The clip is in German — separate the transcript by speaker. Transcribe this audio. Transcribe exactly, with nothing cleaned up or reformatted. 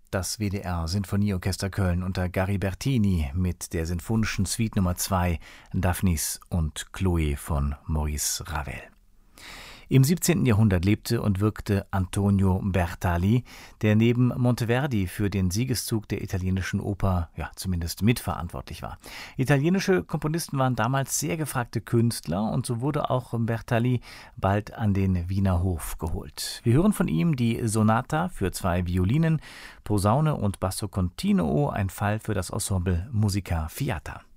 Speaker 1: Das W D R Sinfonieorchester Köln unter Gary Bertini mit der Sinfonischen Suite Nummer zwei Daphnis und Chloe von Maurice Ravel. Im siebzehnten Jahrhundert lebte und wirkte Antonio Bertali, der neben Monteverdi für den Siegeszug der italienischen Oper ja zumindest mitverantwortlich war. Italienische Komponisten waren damals sehr gefragte Künstler und so wurde auch Bertali bald an den Wiener Hof geholt. Wir hören von ihm die Sonata für zwei Violinen, Posaune und Basso Continuo, ein Fall für das Ensemble Musica Fiata.